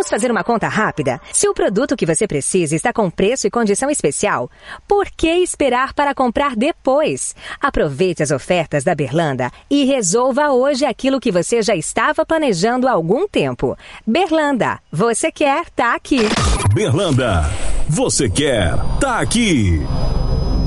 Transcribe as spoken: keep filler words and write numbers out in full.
Vamos fazer uma conta rápida? Se o produto que você precisa está com preço e condição especial, por que esperar para comprar depois? Aproveite as ofertas da Berlanda e resolva hoje aquilo que você já estava planejando há algum tempo. Berlanda, você quer, tá aqui. Berlanda, você quer, tá aqui.